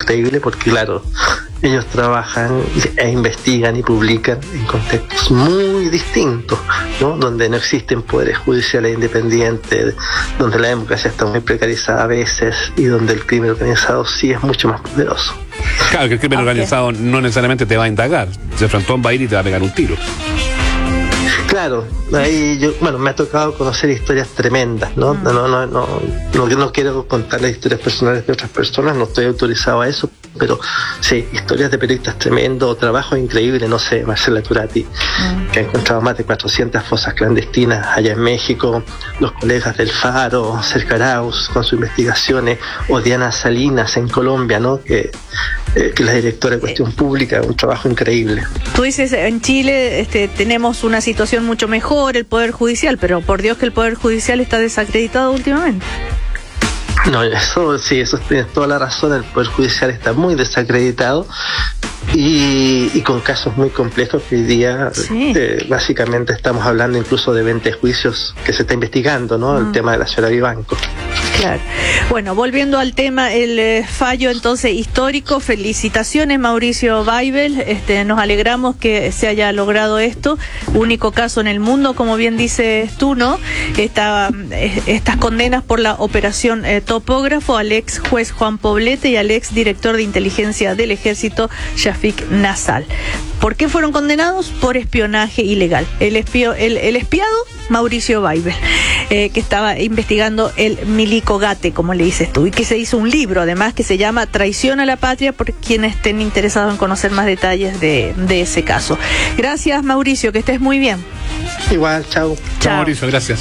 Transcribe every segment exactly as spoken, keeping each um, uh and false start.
increíble porque, claro, ellos trabajan e investigan y publican en contextos muy distintos, ¿no? Donde no existen poderes judiciales independientes, donde la democracia está muy precarizada a veces y donde el crimen organizado sí es mucho más poderoso. Claro, que el crimen okay. organizado no necesariamente te va a indagar, de frontón va a ir y te va a pegar un tiro. Claro, ahí yo, bueno, me ha tocado conocer historias tremendas, ¿no? No, no, no, no, no, no quiero contar las historias personales de otras personas, no estoy autorizado a eso, pero sí, historias de periodistas tremendos, trabajos increíbles, no sé, Marcela Turati, mm. que ha encontrado más de cuatrocientas fosas clandestinas allá en México, los colegas del Faro, Sergio Arauz con sus investigaciones, o Diana Salinas en Colombia, ¿no? Que, eh, que es la directora de Cuestión Pública, un trabajo increíble. Tú dices, en Chile este, tenemos una situación mucho mejor, el Poder Judicial, pero por Dios que el Poder Judicial está desacreditado últimamente. No, eso sí, eso tienes toda la razón, el Poder Judicial está muy desacreditado y, y con casos muy complejos que hoy día sí. eh, básicamente estamos hablando incluso de veinte juicios que se está investigando, ¿no? Mm. El tema de la señora Vivanco. Claro. Bueno, volviendo al tema, el eh, fallo entonces histórico, felicitaciones Mauricio Weibel, este, nos alegramos que se haya logrado esto, único caso en el mundo, como bien dices tú, ¿no? Esta, eh, estas condenas por la operación eh, Topógrafo al ex juez Juan Poblete y al ex director de inteligencia del ejército Shafik Nassal. ¿Por qué fueron condenados? Por espionaje ilegal. El, espio, el, el espiado, Mauricio Weibel, eh, que estaba investigando el Milicogate, como le dices tú, y que se hizo un libro, además, que se llama Traición a la Patria, por quienes estén interesados en conocer más detalles de, de ese caso. Gracias, Mauricio, que estés muy bien. Igual, chao. Chao, Mauricio, gracias.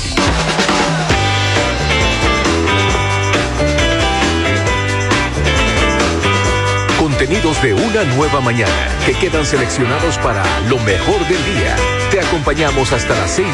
Contenidos de una nueva mañana que quedan seleccionados para lo mejor del día. Te acompañamos hasta las seis